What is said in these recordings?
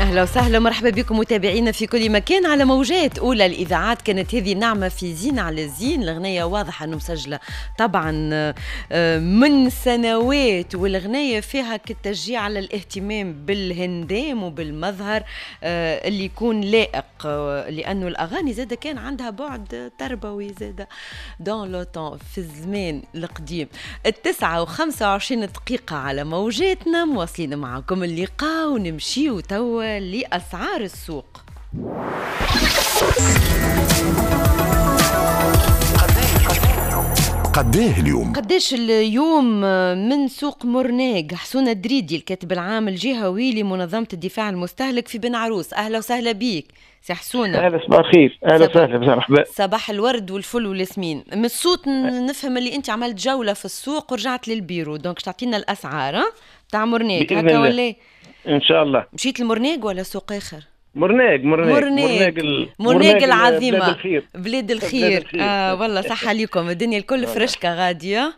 أهلا وسهلا مرحبا بكم متابعينا في كل مكان على موجات أولى الإذاعات. كانت هذه النعمة في زين على الزين، الأغنية واضحة أنه مسجلة طبعا من سنوات، والأغنية فيها كالتشجيع على الاهتمام بالهندام وبالمظهر اللي يكون لائق، لأنه الأغاني زادة كان عندها بعد تربوي زادة دون لو طون في الزمان القديم. 9:25 دقيقة على موجاتنا، مواصلين معكم اللقاء ونمشيو توا لأسعار السوق. قديه اليوم؟ قديش اليوم من سوق مرناق؟ حسون الدريدي الكاتب العام الجهوي لمنظمة الدفاع المستهلك في بن عروس. أهلا وسهلا بيك سي حسون. أهلا صباح الخير. أهلا وسهلا مرحبا. صباح الورد والفل والياسمين. من الصوت نفهم اللي أنت عملت جولة في السوق ورجعت للبيرو، دونك تعطينا الأسعار تاع مرناق هكا ولا؟ إن شاء الله. مشيت المرناق ولا سوق آخر؟ مرناق العظيمة، بلاد الخير. والله صح عليكم، الدنيا الكل فرشكة غادية.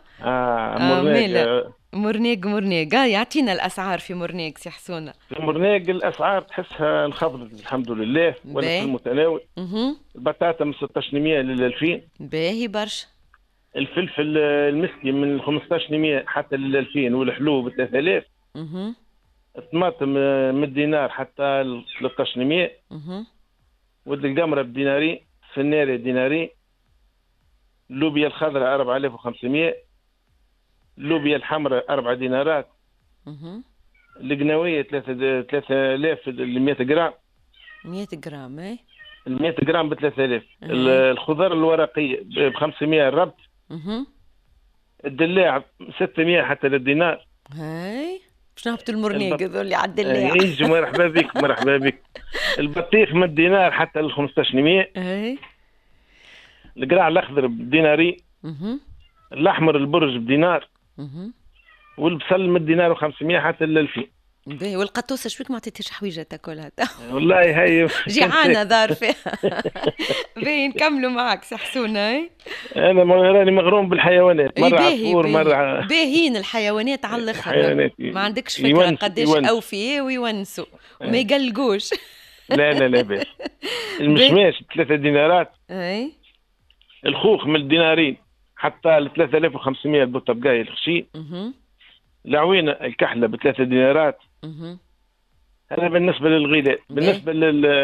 مرناق يعطينا الأسعار في مرناق سي حسونة. في مرناق الأسعار تحسها انخفضت الحمد لله، ولا في المتناول. البطاطا من 1600 ل 2000. باهي برشا. الفلفل المسكي من 1500 حتى ل 2000، والحلو ب 3000. الطماطم من الدينار حتى 1300. ود القمرة بدينارين، السناري دينارين، اللوبيا الخضراء 4500، اللوبيا الحمراء 4 دينارات، القناوية 3000 ل 100 جرام. 100 جرام اي؟ ال 100 جرام ب 3000. الخضار الورقية ب 500 الربط. الدلاع 600 حتى للدينار. هاي شنو هبطوا المرناق هذول على الدلاع؟ يجي مرحبا بك مرحبا بك. البطيخ من الدينار حتى ل 1500. اي. القراع الاخضر بديناري. الاحمر البرج بدينار. والبصل من الدينار و500 حتى ل 2000. باهي. والقطوسه شويك ما عطيتيش حويجه تاكلها؟ والله هي جيعانه دار فيها. باهي نكملوا معك سي حسونه. انا راني مغروم بالحيوانات، مره عصفور مره. باهيين الحيوانات على الاخر، ما عندكش فكره قداش اوفياء ويونسوا وما يقلقوش. لا باهي. المشماش 3 دينارات. اي. الخوخ من الدينارين حتى ل 3500 البطبقاي الخشي. العوينه الكحله ب 3 دينارات. هذا بالنسبه للغذاء. بالنسبه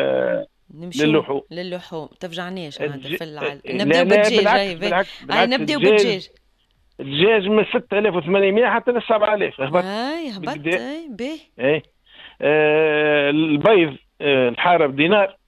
للحوم تفجعناش عاد في العالم. نبداو بالدجاج. نبداو بالدجاج. الدجاج من 6800 حتى ل 7000. هبط. باهي. البيض الحاره بدينار.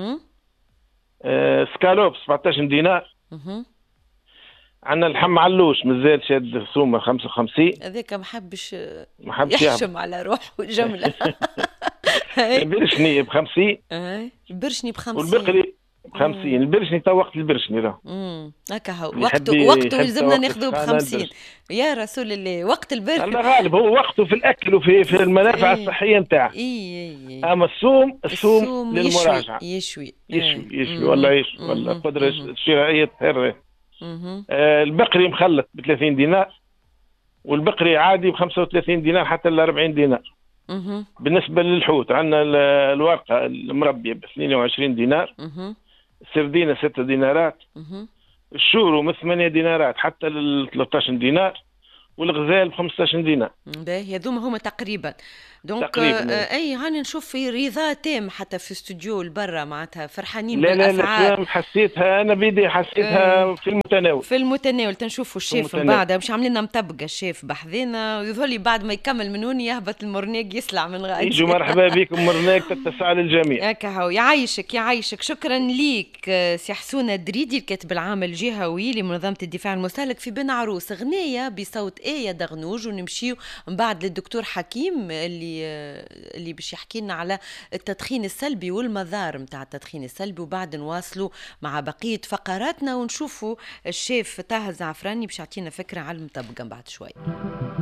سكالوب 17 دينار. عندنا اللحم علوش مازال شاد سومه 55. هذاك ما حبش يحشم على روحه جمله. البرشني ب 50. البرشني ب 50. والبقري ب 50. البرشني تو وقت البرشني راه. هكا هو وقته يلزمنا ناخذوه ب 50 يا رسول الله. وقت البرشني الله غالب، هو وقته في الاكل وفي المنافع الصحيه نتاعه. اما الصوم للمراجعه. يشوي ولا القدره الشرائيه تهر. البقري مخلط ب 30 دينار، والبقري عادي ب 35 دينار حتى ل 40 دينار. بالنسبة للحوت عندنا الورقة المربية ب 22 دينار. السردينة 6 دينارات. الشورو من 8 دينارات حتى ل 13 دينار. والغزال ب 15 دينار. باهي هذوما هما تقريبا. دونك اي هاني نشوف في رضا تام حتى في استوديو البرا معناتها فرحانين بالاسعار. لا حسيتها انا بيدي، حسيتها في المتناول. تنشوفوا الشيف من بعدها مش عاملين لنا مطبقه الشيف بحذينا، ويظهر لي بعد ما يكمل من هون يهبط المرناق يسلع من غادي. يجوا مرحبا بكم مرناق تتسع للجميع. هكا هو. يعيشك. شكرا ليك سي حسون الدريدي الكاتب العام الجهوي لمنظمه الدفاع المستهلك في بن عروس. غنية بصوت ايه دغنوج، ونمشيو من بعد للدكتور حكيم اللي باش يحكي لنا على التدخين السلبي والمضار نتاع التدخين السلبي، وبعد نواصلوا مع بقية فقراتنا ونشوفوا الشيف طه الزعفراني باش يعطينا فكرة على المطبقة بعد شوي.